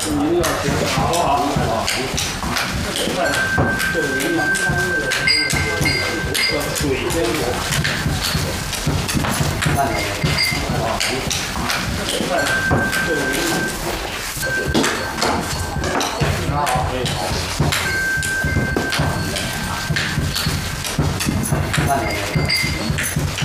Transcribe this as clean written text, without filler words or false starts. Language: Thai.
您要学好不好？这您南山的叫水仙果。那你啊，这好，可以好。那你。